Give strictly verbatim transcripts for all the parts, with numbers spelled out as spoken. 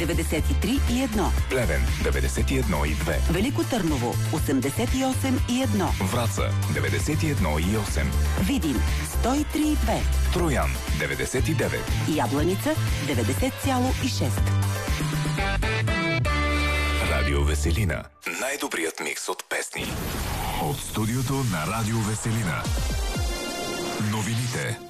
деветдесет и три и едно. Плевен деветдесет и едно и две. Велико Търново осемдесет и осем и едно. Враца деветдесет и едно и осем. Видин сто и три и две. Троян деветдесет и девет. Ябланица деветдесет цяло и шест. Радио Веселина. Най-добрият микс от песни. От студиото на Радио Веселина. Новините.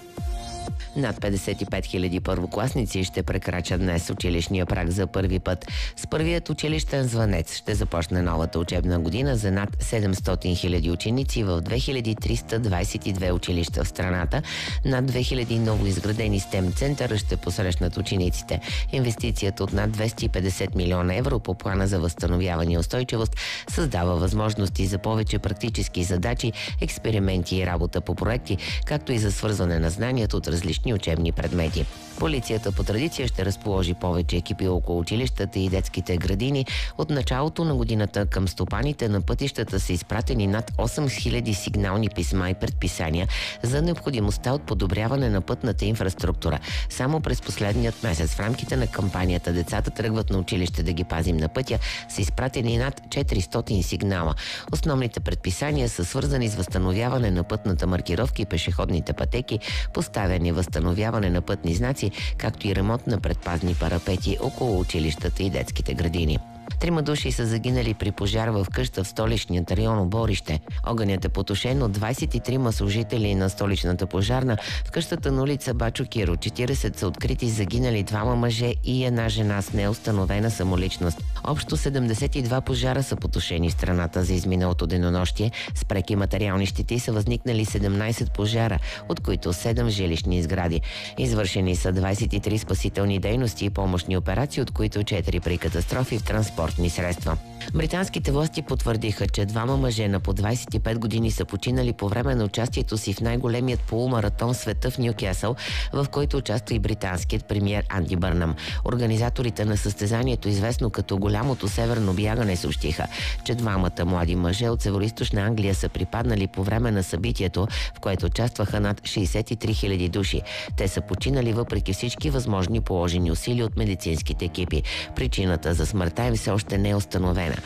Над петдесет и пет хиляди първокласници ще прекрачат днес училищния праг за първи път. С първият училищен звънец ще започне новата учебна година за над седемстотин хиляди ученици в две хиляди триста двадесет и две училища в страната. Над две хиляди новоизградени STEM центъра ще посрещнат учениците. Инвестицията от над двеста и петдесет милиона евро по плана за възстановяване и устойчивост създава възможности за повече практически задачи, експерименти и работа по проекти, както и за свързване на знанието от различни учебни предмети. Полицията по традиция ще разположи повече екипи около училищата и детските градини. От началото на годината към стопаните на пътищата са изпратени над осем хиляди сигнални писма и предписания за необходимостта от подобряване на пътната инфраструктура. Само през последният месец в рамките на кампанията "Децата тръгват на училище, да ги пазим на пътя" са изпратени над четиристотин сигнала. Основните предписания са свързани с възстановяване на пътната маркировка и пешеходните пътеки, поставяне възстановяване на пътни знаци, както и ремонт на предпазни парапети около училищата и детските градини. Трима души са загинали при пожар в къща в столичният район Оборище. Огънят е потушен от двадесет и трима служители на столичната пожарна. В къщата на улица Бачо Киро четиридесет са открити загинали двама мъже и една жена с неустановена самоличност. Общо седемдесет и два пожара са потушени в страната за изминалото денонощие. С преки материални щети са възникнали седемнадесет пожара, от които седем жилищни сгради. Извършени са двадесет и три спасителни дейности и помощни операции, от които четири при катастрофи в транспортни средства. Британските власти потвърдиха, че двама мъже на по двадесет и пет години са починали по време на участието си в най-големият полумаратон в света в Нюкасъл, в който участва и британският премиер Анди Бърнъм. Организаторите на състезанието, известно като Голямото северно бягане, съобщиха, че двамата млади мъже от Североизточна Англия са припаднали по време на събитието, в което участваха над шейсет и три хиляди души. Те са починали въпреки всички възможни положени усилия от медицинските екипи. Причината за смъртта им все още не е установена.